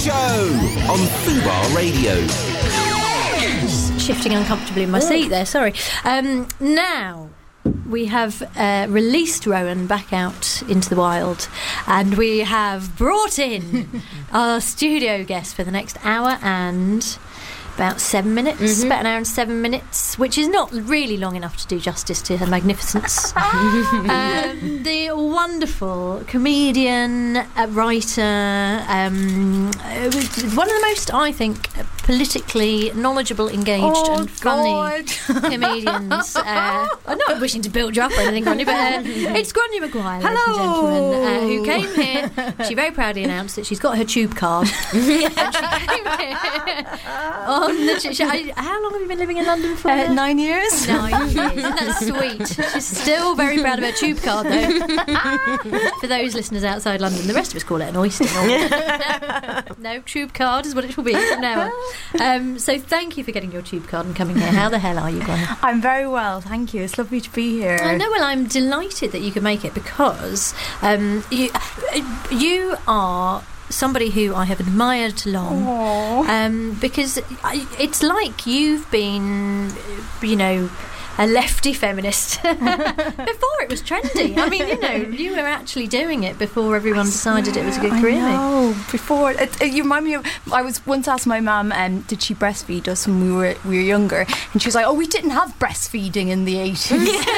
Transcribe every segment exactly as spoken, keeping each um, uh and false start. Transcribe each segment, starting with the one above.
Show on Fubar Radio. Shifting uncomfortably in my seat there, sorry. Um, now, we have uh, released Rowan back out into the wild, and we have brought in our studio guest for the next hour and about seven minutes, mm-hmm. about an hour and seven minutes, which is not really long enough to do justice to her magnificence. um, the wonderful comedian, uh, writer, um, uh, one of the most, I think, politically knowledgeable, engaged oh, and funny God. comedians. Uh, I'm not wishing to build you up or anything, Gráinne, but uh, it's Gráinne Maguire, ladies and gentlemen, uh, who came here. She very proudly announced that she's got her tube card. And she came here on the ch- I, how long have you been living in London for? Uh, nine years. Nine years. Isn't that sweet? She's still very proud of her tube card, though. For those listeners outside London, the rest of us call it an oyster. no, no, tube card is what it will be from now on. Um, so thank you for getting your tube card and coming here. How the hell are you, Gráinne? I'm very well, thank you. It's lovely to be here. I know. Well, I'm delighted that you could make it because um, you you are somebody who I have admired long, um, because I, it's like you've been, you know, a lefty feminist before it was trendy. I mean, you know, you were actually doing it before everyone decided it was a good career. I know. Before, it, it, you remind me of. I was once asked my mum, um, did she breastfeed us when we were we were younger, and she was like, "Oh, we didn't have breastfeeding in the eighties."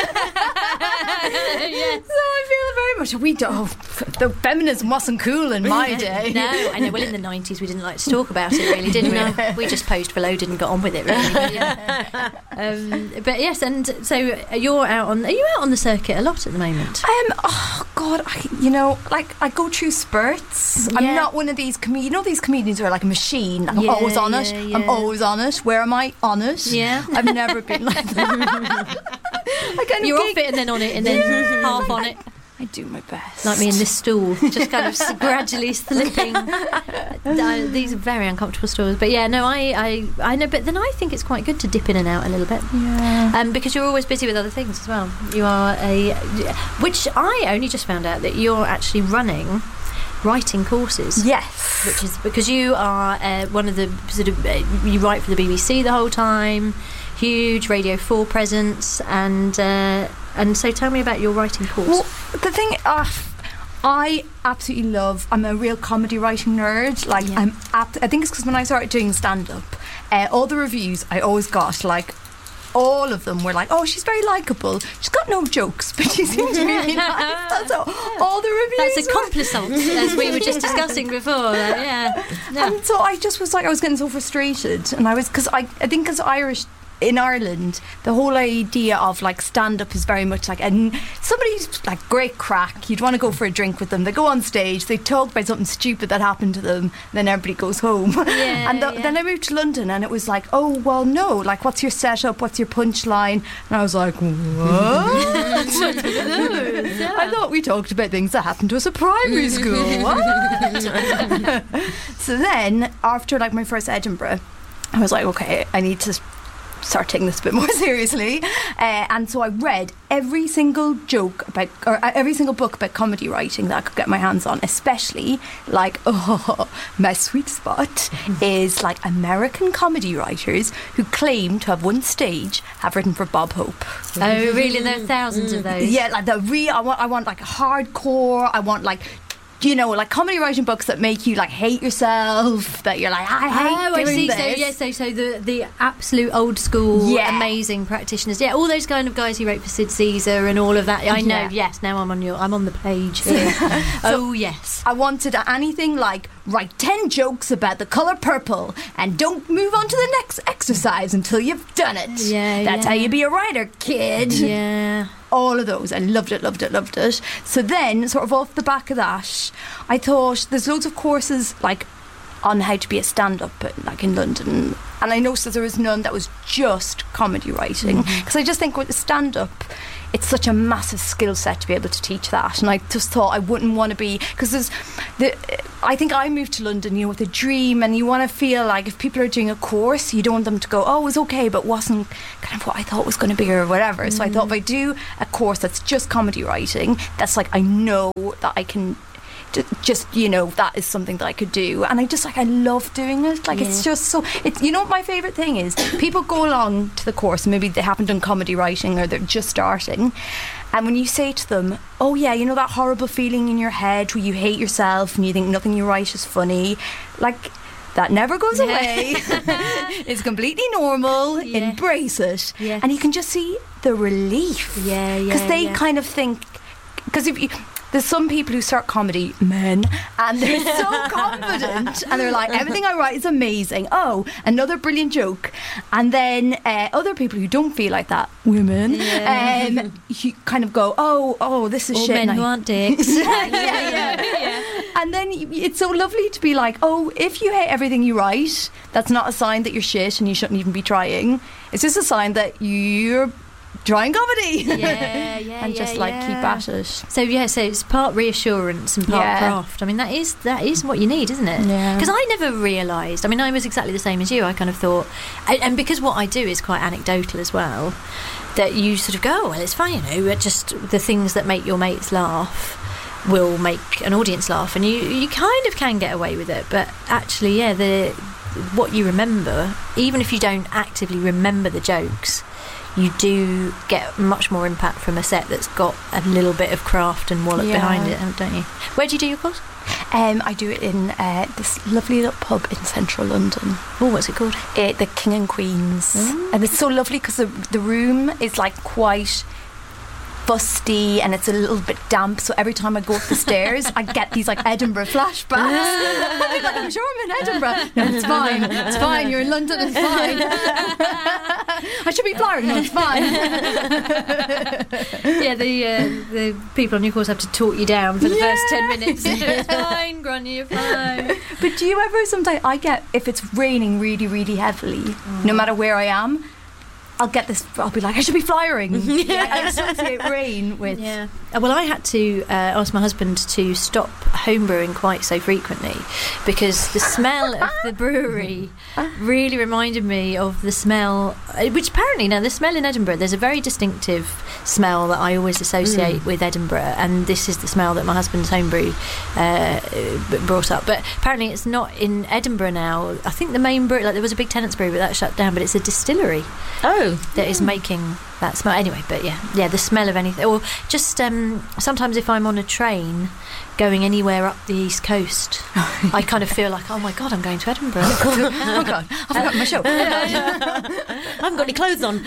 Yes. So I feel very much we don't. Oh, the feminism wasn't cool in my day. No, I know. Well, in the nineties, we didn't like to talk about it, really, did we? No. We just posed for loaded and got on with it, really. But, yeah. um, but yes, and so you're out on. Are you out on the circuit a lot at the moment? Um. Oh God. I, you know, like I go through spurts. Yeah. I'm not one of these. Com- you know, these comedians who are like a machine. Like, I'm Yeah, always on it. yeah, yeah. I'm always on it. Where am I? On it. Yeah. I've never been like that. I kind of You're gig- off it and then on it and then Yeah. half on it. I do my best. Like me in this stool, just kind of gradually slipping. Uh, these are very uncomfortable stools, but yeah, no, I, I, I know. But then I think it's quite good to dip in and out a little bit, Yeah. um, because you're always busy with other things as well. You are a, which I only just found out that you're actually running writing courses. Yes. Which is because you are uh, one of the sort of uh, you write for the B B C the whole time, huge Radio four presence, and uh, and so tell me about your writing course. Well, the thing, uh, I absolutely love. I'm a real comedy writing nerd. Like Yeah. I'm, apt, I think it's because when I started doing stand up, uh, all the reviews I always got, like all of them were like, "Oh, she's very likeable. She's got no jokes, but she seems really nice." That's all, all the reviews. That's a were. compliment, as we were just discussing before. Like, yeah. yeah. And so I just was like, I was getting so frustrated, and I was because I, I think as Irish. In Ireland, the whole idea of like stand-up is very much like, and somebody's like great crack, you'd want to go for a drink with them, they go on stage, they talk about something stupid that happened to them, then everybody goes home. Yeah, and the, yeah. then I moved to London and it was like, oh well no, like what's your setup, what's your punchline? And I was like, what? I thought we talked about things that happened to us at primary school. What? So then after like my first Edinburgh, I was like, okay, I need to start taking this a bit more seriously, uh, and so I read every single joke about, or uh, every single book about comedy writing that I could get my hands on, especially like, oh, my sweet spot is like American comedy writers who claim to have one stage have written for Bob Hope. Oh, really? There are thousands of those. Yeah, like the real. I want. I want like hardcore. I want like. You know, like comedy writing books that make you like hate yourself. That you're like, I hate Oh, I doing see. this. So yeah, so so the the absolute old school, Yeah. amazing practitioners. Yeah, all those kind of guys who wrote for Sid Caesar and all of that. I know. Yeah. Yes, now I'm on your. I'm on the page here. Oh yes. I wanted anything like write ten jokes about the colour purple and don't move on to the next exercise until you've done it. Yeah, That's yeah. how you be a writer, kid. Yeah. All of those. I loved it, loved it, loved it. So then, sort of off the back of that, I thought there's loads of courses like on how to be a stand-up like in London, and I noticed that there was none that was just comedy writing, because mm-hmm. I just think with stand-up it's such a massive skill set to be able to teach that, and I just thought I wouldn't want to be, because there's the I think I moved to London, you know, with a dream, and you want to feel like if people are doing a course, you don't want them to go, oh, it was okay, but wasn't kind of what I thought it was going to be or whatever. Mm. So I thought if I do a course that's just comedy writing, that's like I know that I can d- just, you know, that is something that I could do. And I just, like, I love doing it. Like, Yeah. it's just so, it's, you know what my favourite thing is? People go along to the course, maybe they haven't done comedy writing or they're just starting. And when you say to them, oh yeah, you know that horrible feeling in your head where you hate yourself and you think nothing you write is funny, like, that never goes away. It's completely normal. Yeah. Embrace it. Yes. And you can just see the relief. Yeah, yeah. Because they yeah. kind of think, because if you, there's some people who start comedy, men, and they're so confident, and they're like, everything I write is amazing. Oh, another brilliant joke. And then uh, other people who don't feel like that, women, Yeah. um, you kind of go, oh, oh, this is All shit. men and who I- aren't dicks. yeah, yeah, yeah. And then you- it's so lovely to be like, oh, if you hate everything you write, that's not a sign that you're shit and you shouldn't even be trying. It's just a sign that you're trying comedy. Yeah, yeah, and just yeah, like yeah. keep at it. So yeah, so it's part reassurance and part Yeah. craft. I mean, that is that is what you need, isn't it? Yeah. Because I never realised. I mean, I was exactly the same as you. I kind of thought, and and because what I do is quite anecdotal as well, that you sort of go, oh, well, it's fine, you know, just the things that make your mates laugh will make an audience laugh, and you you kind of can get away with it. But actually, yeah, the what you remember, even if you don't actively remember the jokes, you do get much more impact from a set that's got a little bit of craft and wallop Yeah. behind it, don't you? Where do you do your course? Um, I do it in uh, this lovely little pub in central London. Oh, what's it called? Uh, the King and Queens. Mm. And it's so lovely because the, the room is like quite busty and it's a little bit damp, so every time I go up the stairs I get these like Edinburgh flashbacks. I'm like, I'm sure I'm in Edinburgh. No, it's fine, it's fine, you're in London, it's fine. I should be flying. No, it's fine. Yeah, the uh, the people on your course have to talk you down for the Yeah. first ten minutes. It's fine, Granny, you're fine. But do you ever sometimes, I get, if it's raining really really heavily, no matter where I am, I'll get this, I'll be like, I should be flying. Yeah. I associate rain with Yeah. Uh, Well, I had to uh, ask my husband to stop homebrewing quite so frequently because the smell of the brewery really reminded me of the smell, uh, which apparently, now the smell in Edinburgh, there's a very distinctive smell that I always associate with Edinburgh, and this is the smell that my husband's homebrew uh, b- brought up. But apparently it's not in Edinburgh now. I think the main brewery, like there was a big Tennent's brewery, but that shut down, but it's a distillery Oh. that is making that smell. Anyway, but yeah, yeah, the smell of anything, or just um, sometimes if I'm on a train going anywhere up the East Coast, I kind of feel like, oh my god, I'm going to Edinburgh. oh god, I forgot my show. I haven't got any clothes on.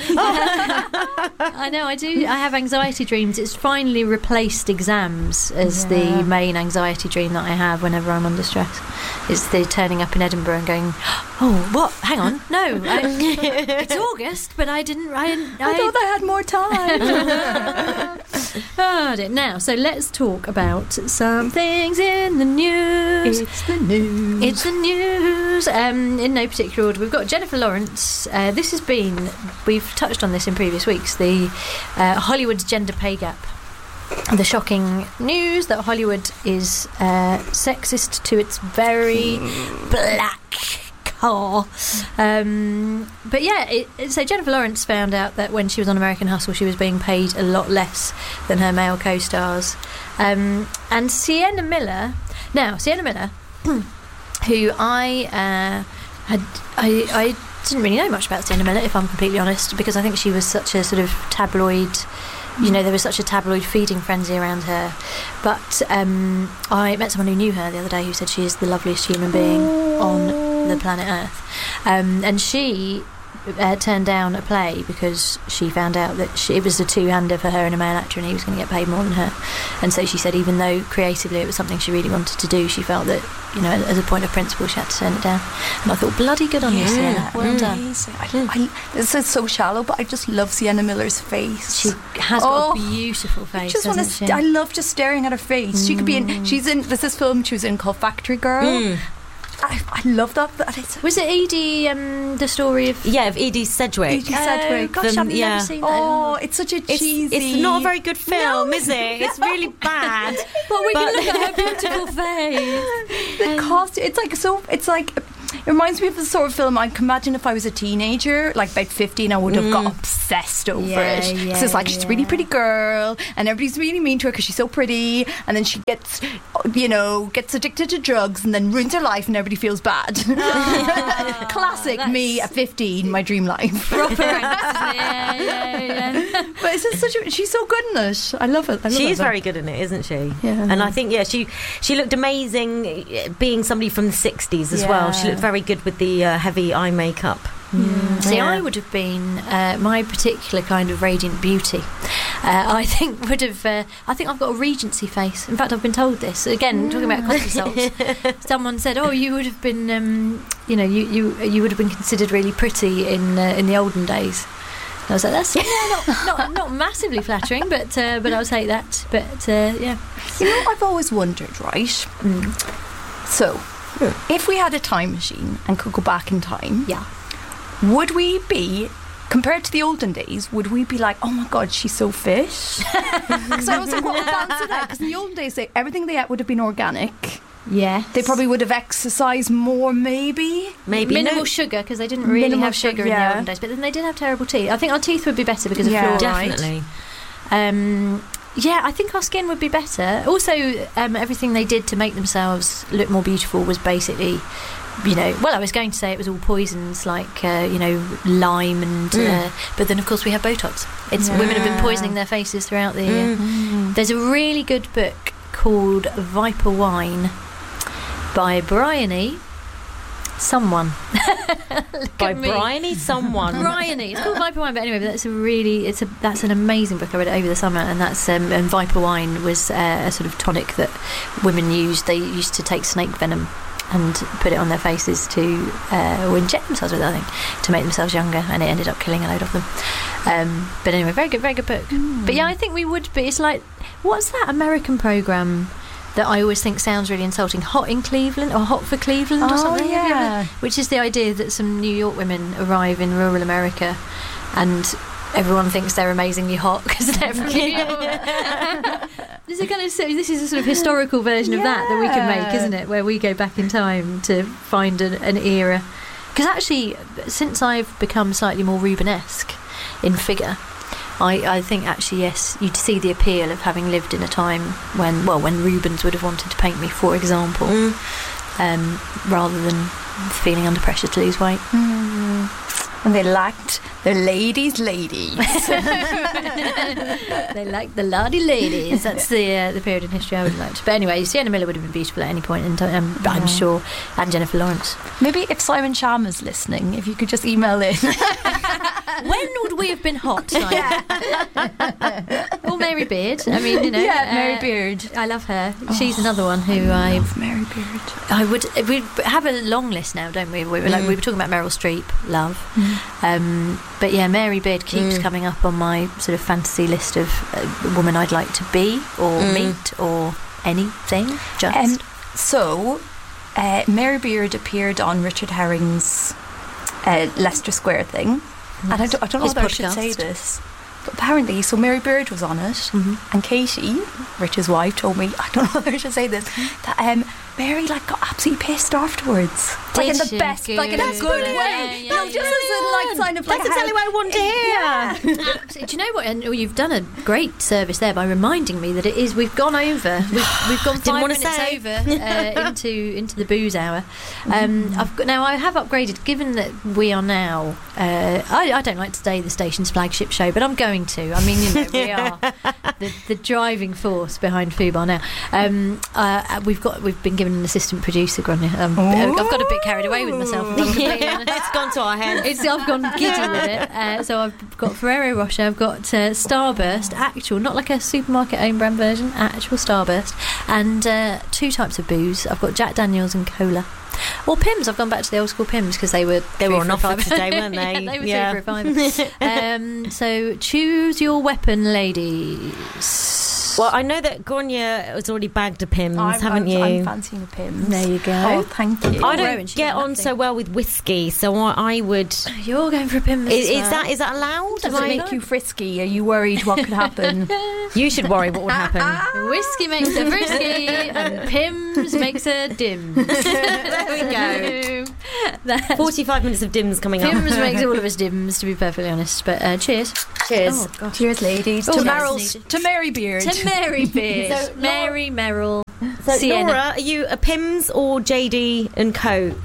I know, I do. I have anxiety dreams. It's finally replaced exams as Yeah. the main anxiety dream that I have whenever I'm under stress. It's the turning up in Edinburgh and going, oh, what? Hang on, no, I, it's August, but I didn't. I, didn't, I thought I had more time. Oh, dear. Now, so let's talk about some things in the news. It's the news. It's the news. Um, in no particular order, we've got Jennifer Lawrence. Uh, this has been, we've touched on this in previous weeks, the uh, Hollywood gender pay gap. The shocking news that Hollywood is uh, sexist to its very black core. Um, but yeah, it, it- so Jennifer Lawrence found out that when she was on American Hustle, she was being paid a lot less than her male co-stars. Um, and Sienna Miller, now Sienna Miller, who I uh, had, I, I didn't really know much about Sienna Miller, if I'm completely honest, because I think she was such a sort of tabloid. You know, there was such a tabloid feeding frenzy around her. But um, I met someone who knew her the other day who said she is the loveliest human being on the planet Earth. Um, and she uh, turned down a play because she found out that she, it was a two-hander for her and a male actor and he was going to get paid more than her. And so she said even though creatively it was something she really wanted to do, she felt that, you know, as a point of principle she had to turn it down. And I thought, bloody good on you, Sienna. Well done. Amazing. I, I, this is so shallow, but I just love Sienna Miller's face. She has got Oh, a beautiful face, just want to. hasn't she? St- I love just staring at her face. She could be in. She's in. There's this film she was in called Factory Girl. Mm. I, I love that. But it's, Was it Edie, um, the story of... Yeah, of Edie Sedgwick. Edie Sedgwick. Oh, gosh, The- I've yeah. never seen that. oh, it's such a It's, cheesy. it's not a very good film, No. is it? It's really bad. But we But- can look at her beautiful face. the costume. It's like so. It's like It reminds me of the sort of film I can imagine if I was a teenager, like about fifteen, I would have got obsessed over Yeah, it. yeah, so it's like she's a really yeah. pretty girl, and everybody's really mean to her because she's so pretty, and then she gets, you know, gets addicted to drugs, and then ruins her life, and everybody feels bad. Classic that's- me at fifteen, my dream life. Proper angst, isn't it? Yeah, yeah, yeah. But it's just such a, she's so good in it. I love it. I love She it. is very good in it, isn't she? Yeah. And I think, yeah, she she looked amazing uh, being somebody from the sixties as well. She Yeah. looked very good with the uh, heavy eye makeup. See, Yeah. I would have been uh, my particular kind of radiant beauty. Uh, I think would have. Uh, I think I've got a Regency face. In fact, I've been told this again. Talking about coffee salts, someone said, "Oh, you would have been. Um, you know, you, you you would have been considered really pretty in uh, in the olden days." And I was like, "That's yeah, not, not not massively flattering, but uh, but I'll take that." But uh, yeah, You know, I've always wondered, right? So, if we had a time machine and could go back in time, yeah. would we be, compared to the olden days, would we be like, oh my God, she's so fit? Because I was like, what would balance it out? Because in the olden days, they, everything they ate would have been organic. Yeah, They probably would have exercised more, maybe. Maybe minimal no, sugar because they didn't really Minimal have sugar sugar, in yeah. the olden days, but then they did have terrible teeth. I think our teeth would be better because of Yeah. fluoride. definitely. Um, yeah, I think our skin would be better. Also, um, everything they did to make themselves look more beautiful was basically, you know, well, I was going to say it was all poisons like, uh, you know, lime and, Mm. uh, but then of course we have Botox. It's women have been Yeah. poisoning their faces throughout the year. Mm. There's a really good book called Viper Wine by Bryony someone. Look By at me. Bryony someone. Bryony. It's called Viper Wine, but anyway, that's a really it's a that's an amazing book. I read it over the summer, and that's um, and Viper Wine was uh, a sort of tonic that women used. They used to take snake venom and put it on their faces to uh, or inject themselves with it, I think, to make themselves younger, and it ended up killing a load of them. Um, but anyway, very good, very good book. But yeah, I think we would be. It's like, what's that American program that I always think sounds really insulting? Hot in Cleveland, or Hot for Cleveland, or Oh, something. Have you ever- yeah. which is the idea that some New York women arrive in rural America, and everyone thinks they're amazingly hot because they're from New York. This is kind of this is a sort of historical version of that that we can make, isn't it? Where we go back in time to find an, an era. Because actually, since I've become slightly more Rubenesque in figure, I, I think actually yes, you'd see the appeal of having lived in a time when, well, when Rubens would have wanted to paint me, for example, Mm. um, rather than feeling under pressure to lose weight. And they lacked their ladies' ladies. They like the lardy ladies. That's the uh, the period in history I would have liked. But anyway, Sienna Miller would have been beautiful at any point in time, um, I'm sure, and Jennifer Lawrence. Maybe if Simon Sharma's listening, if you could just email in. When would we have been hot? Simon? Or Mary Beard. I mean, you know. Yeah, Mary uh, Beard. I love her. She's another one who I love Mary Beard. I would. We have a long list now, don't we? We were like Mm. we were talking about Meryl Streep, love. Um, but yeah, Mary Beard keeps Mm. coming up on my sort of fantasy list of uh, woman I'd like to be or Mm. meet or anything. Just Um, so, uh, Mary Beard appeared on Richard Herring's uh, Leicester Square thing. And I don't, I don't know His whether I should podcast. say this, but apparently, so Mary Beard was on it, Mhm. and Katie, Richard's wife, told me, I don't know whether I should say this, that um, Mary like got absolutely pissed afterwards. Like in Did the she? best, like in a Good. good Yeah, way. yeah, no, yeah. just as a like sign of like That's exactly how- what I want to hear. So, do you know what? And oh, you've done a great service there by reminding me that it is. We've gone over. We've, we've gone Didn't five wanna minutes say. over uh, into into the booze hour. Um, I've got, now I have upgraded. Given that we are now, uh, I, I don't like to say the station's flagship show, but I'm going to. I mean, you know, we are the, the driving force behind Fubar now. Um, uh, we've got we've been given an assistant producer, Gráinne. Um, I've got a bit carried away with myself. if I'm completely honest. It's gone to our heads. It's, I've gone giddy with it. Uh, so I've got Ferrero Rocher, I've got uh, Starburst, actual, not like a supermarket own brand version, actual Starburst, and uh, two types of booze. I've got Jack Daniels and cola. Or Pimm's. I've gone back to the old school Pimm's because they were They three were on for a offer fiver. today, weren't they? Yeah, they were Yeah. three for a fiver. um, so choose your weapon, ladies. Well, I know that Grania has already bagged a Pimm's, I'm, haven't I'm, you? I'm fancying a Pimm's. There you go. Oh, thank you. I Rowan, don't she's get got on nothing. so well with whiskey, so I, I would. You're going for a Pimm's. Is, as is well. that is that allowed? Does Am it I- make you frisky? Are you worried what could happen? You should worry what would happen. Whiskey makes a frisky and Pimm's makes a dim. There we go. That's Forty-five minutes of dims coming up. Pimm's makes all of us dims, to be perfectly honest. But uh, cheers. Cheers. Oh, gosh. Cheers, ladies. Oh, to that's Meryl's, needed. to Mary Beard. To Mary Beard. So, Mary Merrill. So, Sienna. Laura, are you a Pimm's or J D and Coke?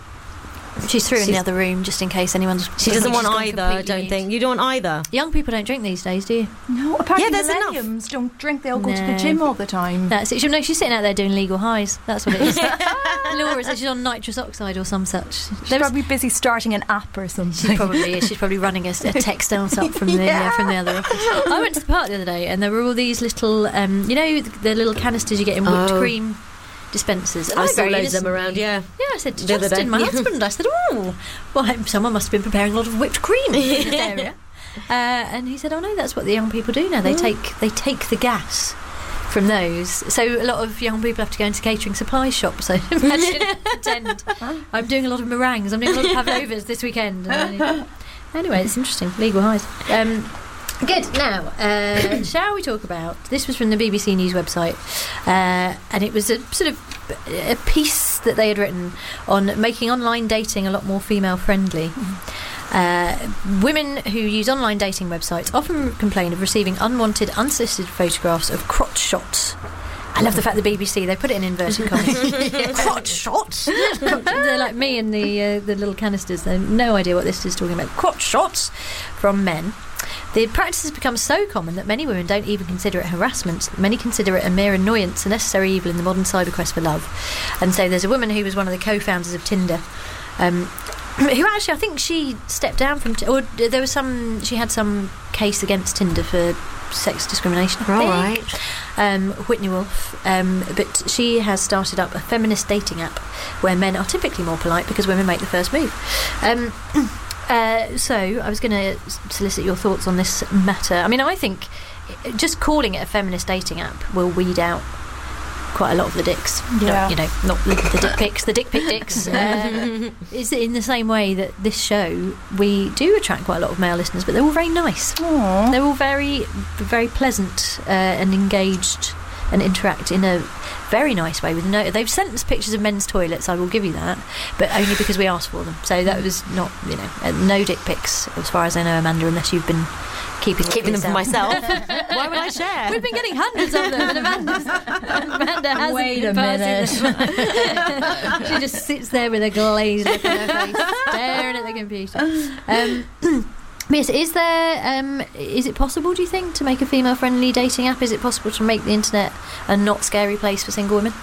She's through in the She's- other room just in case anyone's. She doesn't she's want gone either, I completely don't mute. think. You don't want either. Young people don't drink these days, do you? No, apparently Yeah, there's enough. millenniums don't drink. They all go to No. the gym all the time. That's it. She, no, she's sitting out there doing legal highs. That's what it is. Laura says she's on nitrous oxide or some such. She's There was- probably busy starting an app or something. She probably is. She's probably running a, a tech startup from the Yeah. uh, from the other office. I went to the park the other day, and there were all these little, um, you know, the, the little canisters you get in whipped Oh. cream dispensers. And I saw very loads of them around, innocently- yeah. Yeah, I said to The other Justin, day. my husband, I said, oh, well, someone must have been preparing a lot of whipped cream in this area. Uh, and he said, oh no, that's what the young people do now. They take they take the gas from those. So a lot of young people have to go into catering supply shops. So imagine, pretend I'm doing a lot of meringues. I'm doing a lot of pavlovas this weekend. And then- anyway, it's interesting. Legal highs. Um, Good. Now, uh, shall we talk about... This was from the B B C News website, uh, and it was a sort of a piece that they had written on making online dating a lot more female-friendly. Uh, women who use online dating websites often complain of receiving unwanted, unsolicited photographs of crotch shots. I love the fact the B B C, they put it in inverted commas. Crotch shots? They're like me and the uh, the little canisters. They have no idea what this is talking about. Crotch shots from men. The practice has become so common that many women don't even consider it harassment. Many consider it a mere annoyance, a necessary evil in the modern cyber quest for love. And so there's a woman who was one of the co-founders of Tinder, um, who actually, I think she stepped down from... T- or there was some... She had some case against Tinder for sex discrimination, I All think. right. Um, Whitney Wolf. Um, but she has started up a feminist dating app where men are typically more polite because women make the first move. Um... Uh, so I was going to solicit your thoughts on this matter. I mean, I think just calling it a feminist dating app will weed out quite a lot of the dicks. Yeah. You know, not the, the dick pics, the dick pic dicks. Uh, is in the same way that this show, we do attract quite a lot of male listeners, but they're all very nice. Aww. They're all very, very pleasant uh, and engaged and interact in a very nice way with no... They've sent us pictures of men's toilets, I will give you that, but only because we asked for them. So that was not, you know, uh, no dick pics, as far as I know, Amanda, unless you've been keeping it Keeping them for yourself. myself. Why would I share? We've been getting hundreds of them, and Amanda's, Amanda hasn't Wait been a passing them. She just sits there with a glazed look on her face, staring at the computer. Um, but yes, is there? Um, is it possible, do you think, to make a female-friendly dating app? Is it possible to make the internet a not scary place for single women?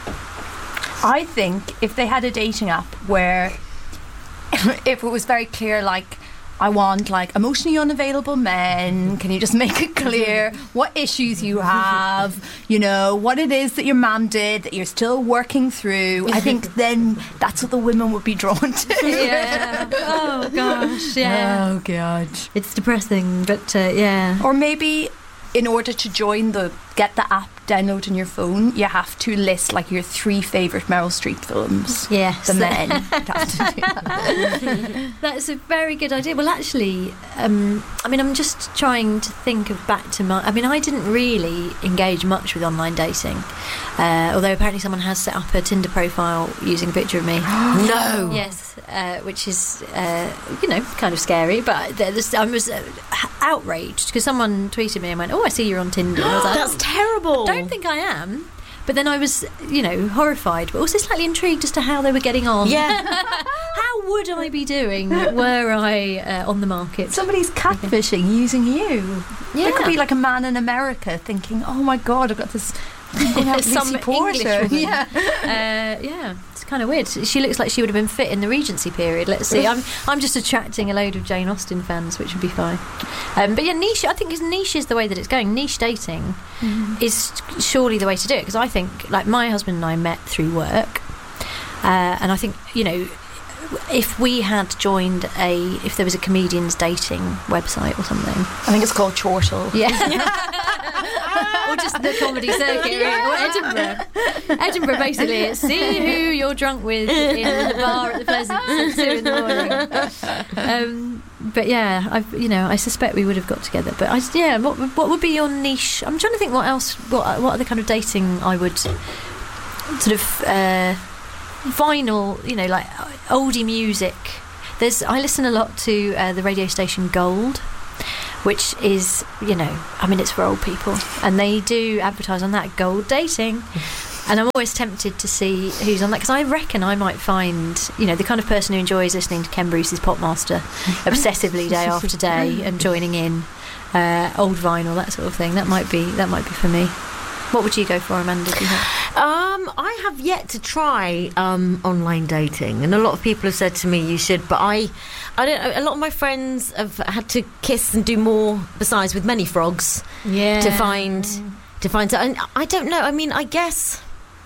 I think if they had a dating app where if it was very clear, like, I want like emotionally unavailable men, can you just make it clear what issues you have, you know, what it is that your mum did that you're still working through. I think then that's what the women would be drawn to. Yeah. Oh gosh. Yeah. Oh god. It's depressing, but uh, yeah. Or maybe in order to join the get the app download on your phone, you have to list like your three favourite Meryl Streep films. Yes. The men would have to do that. That's a very good idea. Well, actually, um, I mean, I'm just trying to think of back to my... I mean, I didn't really engage much with online dating, uh, although apparently someone has set up a Tinder profile using a picture of me. No. Yes, uh, which is, uh, you know, kind of scary, but there's- I was uh, outraged because someone tweeted me and went, oh, I see you're on Tinder. And I was like, That's terrible. I don't think I am. But then I was, you know, horrified, but also slightly intrigued as to how they were getting on. Yeah. How would I be doing were I uh, on the market? Somebody's catfishing using you. Yeah. There could be like a man in America thinking, oh my god, I've got this Some Lucy Porter. English woman. Yeah. Uh, yeah, it's kind of weird. She looks like she would have been fit in the Regency period. Let's see. I'm I'm just attracting a load of Jane Austen fans, which would be fine. Um, but yeah, niche. I think 'cause niche is the way that it's going. Niche dating mm. is surely the way to do it. Because I think, like, my husband and I met through work, uh, and I think, you know, if we had joined a, if there was a comedians dating website or something, I think it's called Chortle. yeah. or just the comedy circuit, really, or Edinburgh. Edinburgh, basically, it's see who you're drunk with in the bar at the Pleasance at two in the morning. Um, but yeah, I you know I suspect we would have got together. But I yeah, what what would be your niche? I'm trying to think what else. What what other kind of dating I would sort of uh, vinyl. You know, like oldie music. There's I listen a lot to uh, the radio station Gold, which is, you know, I mean, it's for old people, and they do advertise on that, Gold Dating. And I'm always tempted to see who's on that, because I reckon I might find, you know, the kind of person who enjoys listening to Ken Bruce's Popmaster obsessively day after day and joining in uh, old vinyl, that sort of thing. That might be that might be for me. What would you go for, Amanda? Do you think? Um, I have yet to try um, online dating, and a lot of people have said to me you should, but I, I don't. A lot of my friends have had to kiss and do more besides with many frogs, yeah, to find to find. And I don't know. I mean, I guess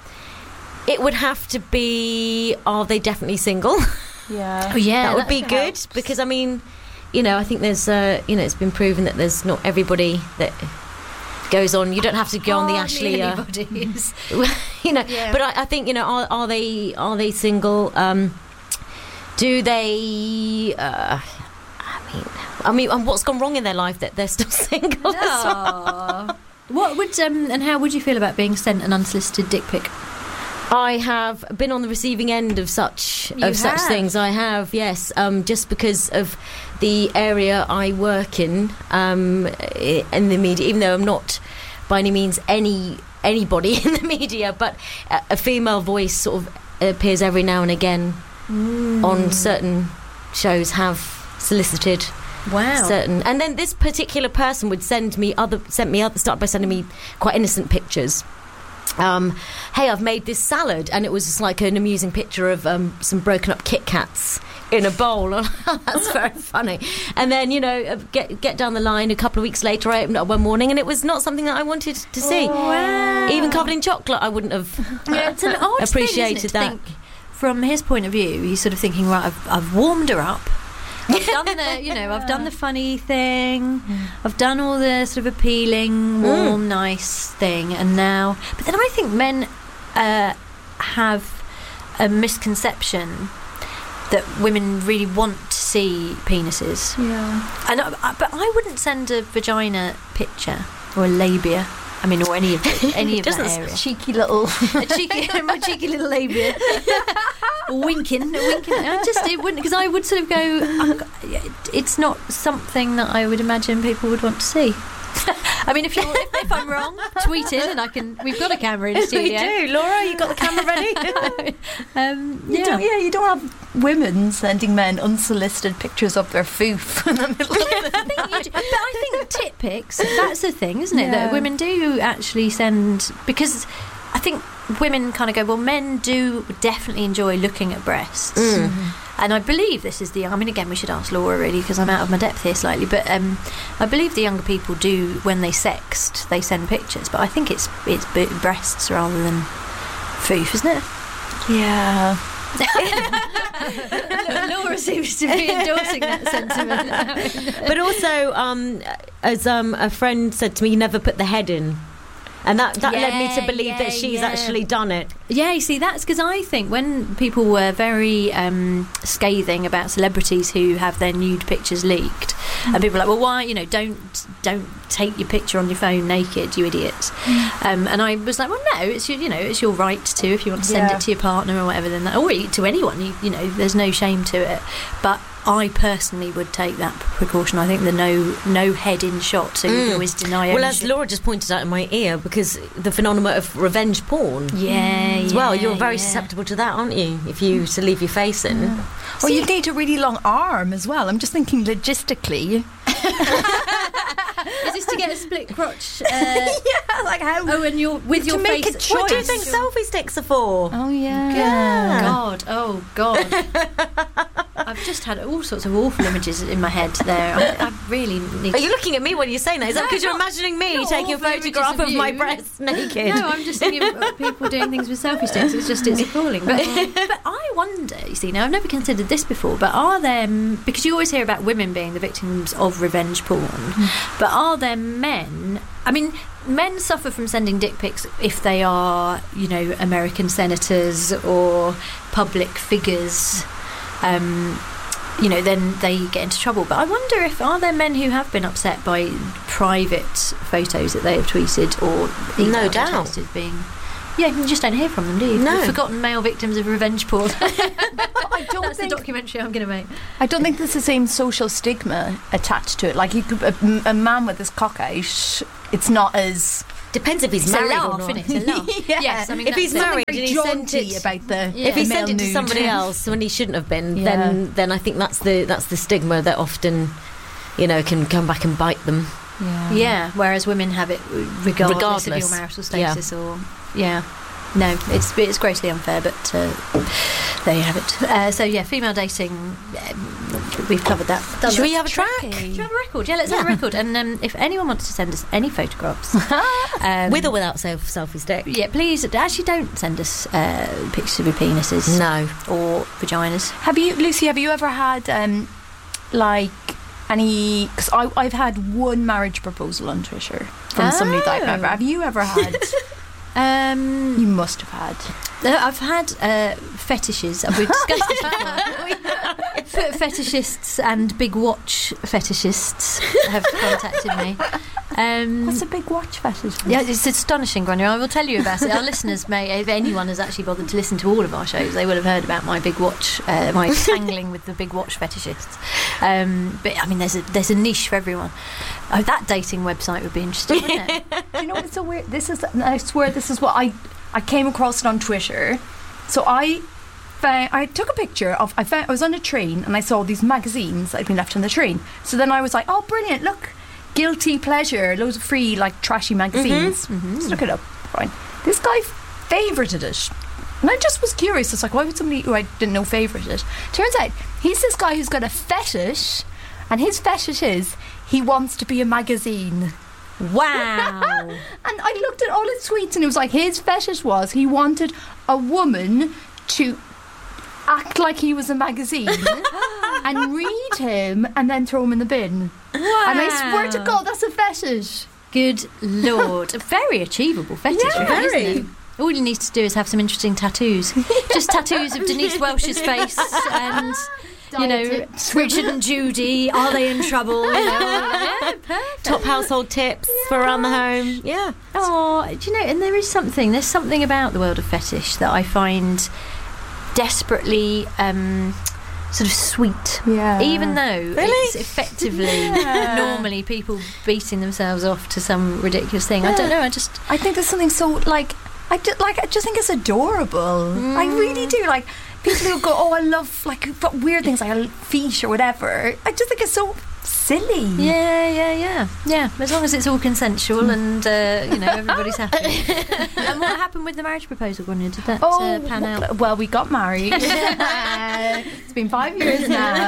it would have to be. Are they definitely single? Yeah, oh, yeah, that would be good helps. Because I mean, you know, I think there's, uh, you know, it's been proven that there's not everybody that goes on. You don't have to go on the Ashley, uh, you know. Yeah. But I, I think, you know, are, are they are they single? Um, do they? Uh, I mean, I mean, and what's gone wrong in their life that they're still single? as well? What would um, and how would you feel about being sent an unsolicited dick pic? I have been on the receiving end of such You of such have? things. I have, yes, um, just because of the area I work in, um, i- in the media. Even though I'm not by any means any anybody in the media, but a, a female voice sort of appears every now and again on certain shows. Have solicited Wow. certain, and then this particular person would send me other sent me other start by sending me quite innocent pictures. Um, hey, I've made this salad, and it was just like an amusing picture of um, some broken up Kit Kats in a bowl. That's very funny. And then, you know, uh, get get down the line. A couple of weeks later, I opened it up one morning, and it was not something that I wanted to see. Wow. Even covered in chocolate, I wouldn't have Yeah, it's an odd appreciated thing, isn't it, that. to think, from his point of view, he's sort of thinking, right, I've, I've warmed her up. I've done the, you know, I've done the funny thing. I've done all the sort of appealing, warm, nice thing, and now. But then I think men uh, have a misconception that women really want to see penises. Yeah. And I, I- but I wouldn't send a vagina picture or a labia. I mean, or any of the, any of that Doesn't area. Cheeky little. A cheeky, my cheeky little labia, winking, winking. I just it wouldn't, because I would sort of go. I'm, it's not something that I would imagine people would want to see. I mean, if you're if, if I'm wrong, tweet in, and I can. We've got a camera in the We studio. do, Laura. You got the camera ready? um, You yeah. don't, yeah, you don't have women sending men unsolicited pictures of their foof in the middle of the I think you do, but I think tit pics, that's the thing, isn't it? Yeah. That women do actually send, because I think women kind of go, well, men do definitely enjoy looking at breasts. And I believe this is the, I mean, again, we should ask Laura really, because I'm out of my depth here slightly, but um, I believe the younger people do, when they sext, they send pictures, but I think it's it's b- breasts rather than foof, isn't it? Yeah. Laura seems to be endorsing that sentiment. But also, um, as um, a friend said to me, you never put the head in. And that, that led me to Yeah, believe yeah, that she's yeah. actually done it. Yeah, you see, that's because I think when people were very um, scathing about celebrities who have their nude pictures leaked, and people were like, well, why, you know, don't don't take your picture on your phone naked, you idiots. Um, and I was like, well, no, it's your, you know, it's your right to, if you want to send Yeah. it to your partner or whatever, then that, or to anyone, you, you know, there's no shame to it. But I personally would take that precaution. I think the no no head in shot, so you can always deny Well, ownership. as Laura just pointed out in my ear, because the phenomenon of revenge porn yeah, as well, yeah, you're very yeah. susceptible to that, aren't you? If you to leave your face in. Well, you need a really long arm as well. I'm just thinking logistically. Is this to get a split crotch? Uh, Yeah, like how? oh, and you're with To your make face. a choice. What do you think selfie sticks are for? Oh yeah. Yeah. God, oh God. I've just had all sorts of awful images in my head there. I, I really need Are to... you looking at me when you're saying that? Is that No, because you're not- imagining me not taking a awful images photograph of of my you. breasts naked? No, I'm just thinking of people doing things with selfie sticks. It's just, it's appalling. But, but I wonder, you see, now I've never considered this before, but are there, because you always hear about women being the victims of revenge porn, but are there men, I mean, men suffer from sending dick pics if they are, you know, American senators or public figures. Um, you know, then they get into trouble. But I wonder if are there men who have been upset by private photos that they have tweeted or emailed No or doubt. texted being. Yeah, you just don't hear from them, do you? No. The forgotten male victims of revenge porn. I don't That's think the documentary I'm going to make. I don't think there's the same social stigma attached to it. Like you could, a, a man with his cock out, it's not as Depends if he's It's a married laugh, or not. isn't it? It's a laugh. Yeah. Yes, I mean, If he's that's it. married and he sent jaunty it about the Yeah. If he male sent it to nude. somebody else when he shouldn't have been, Yeah. then then I think that's the that's the stigma that often, you know, can come back and bite them. Yeah. Yeah, whereas women have it regardless, Regardless, of your marital yeah. status or yeah. No, it's it's grossly unfair, but uh, there you have it. Uh, so yeah, female dating, um, we've covered that. Done Should that. we have a track? Do you have a record? Yeah, let's have a record. And um, if anyone wants to send us any photographs, um, With or without self selfie stick? yeah, please actually don't send us uh, pictures of your penises No. or vaginas. Have you, Lucy? Have you ever had um, like any? Because I've had one marriage proposal on Twitter from somebody that I've Oh. never. Have you ever had? Um, You must have had. Uh, I've had uh, fetishes. We've discussed this before. F- fetishists and big watch fetishists have contacted me. Um, What's a big watch fetish? yeah, it's astonishing, Grania. I will tell you about it. Our listeners may, if anyone has actually bothered to listen to all of our shows, they will have heard about my big watch, uh, my tangling with the big watch fetishists. Um, but I mean, there's a there's a niche for everyone. Oh, that dating website would be interesting, wouldn't it? Do you know what's so weird? This is, and I swear, this is what I I came across it on Twitter. So I found, I took a picture of I found I was on a train and I saw these magazines that had been left on the train. So then I was like, oh, brilliant! Look, Guilty Pleasure, loads of free like trashy magazines. Let's look it up. Fine. This guy favorited it. And I just was curious. It's like, why would somebody who I didn't know favourite it? Turns out he's this guy who's got a fetish, and his fetish is he wants to be a magazine. Wow. And I looked at all his tweets, and it was like his fetish was he wanted a woman to act like he was a magazine and read him and then throw him in the bin. Wow. And I swear to God, that's a fetish. Good Lord. A very achievable fetish, Yeah, really, very. isn't it? All you need to do is have some interesting tattoos. Just tattoos of Denise Welch's face and, you know, Diet. Richard and Judy, are they in trouble? You know, yeah, perfect. Top household tips for around the home. Yeah. Oh, do you know, and there is something, there's something about the world of fetish that I find desperately um, sort of sweet. Yeah. Even though Really? it's effectively normally people beating themselves off to some ridiculous thing. I don't know, I just... I think there's something so like I just like I just think it's adorable. I really do. Like people who go, oh, I love like what weird things like feet or whatever. I just think it's so silly. Yeah, yeah, yeah, yeah. As long as it's all consensual and uh, you know everybody's happy. And what happened with the marriage proposal, Grania? Did that Oh, uh, pan w- out? well, we got married. It's been five years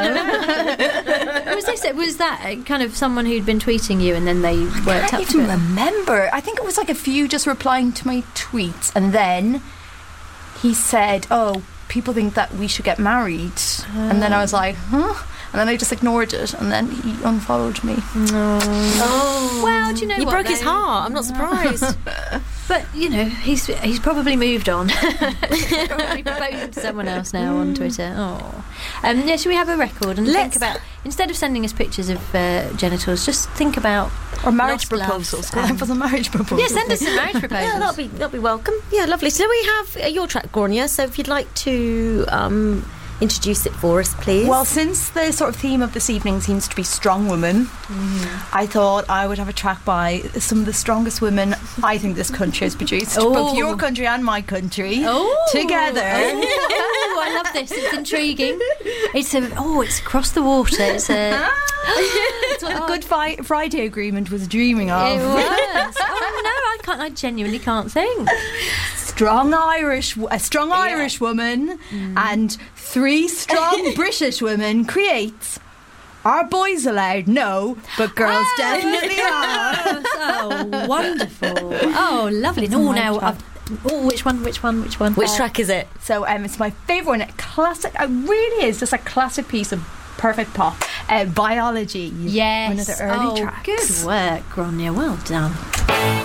now. Was this? Was that kind of someone who'd been tweeting you and then they worked I up can't to even it? remember. I think it was like a few just replying to my tweets, and then he said, "Oh, people think that we should get married," and then I was like, "Huh?" And then I just ignored it, and then he unfollowed me. Oh. Well, do you know You what, broke his though? heart. I'm not surprised. But you know, he's he's probably moved on. He's probably proposing to someone else now on Twitter. Oh, um, yeah. Should we have a record and Let's. think about instead of sending us pictures of uh, genitals, just think about Or marriage lost love proposals. Because and- I was a marriage proposal. yeah, send us some marriage proposals. Yeah, that'll be that'll be welcome. Yeah, lovely. So we have uh, your track, Grania. So if you'd like to um, introduce it for us, please. Well, since the sort of theme of this evening seems to be strong women, I thought I would have a track by some of the strongest women I think this country has produced. Oh. Both your country and my country. Oh. Together. Oh, I love this. It's intriguing. It's a oh, it's across the water. It's a It's what the Good Fi- Friday Agreement was dreaming of. it was. Oh no, I can't. I genuinely can't think. Strong Irish, a strong Irish woman and three strong British women creates. Are boys allowed? No, but girls Ah. definitely are. Oh, wonderful. Oh, lovely. No, my now. track. I've, oh, which one? Which one? Which one? Which Uh, track is it? So um, it's my favourite one. A classic. It really is just a classic piece of perfect pop. Uh, Biology. Yes. One of the early oh, tracks. good work, Grania. Well done.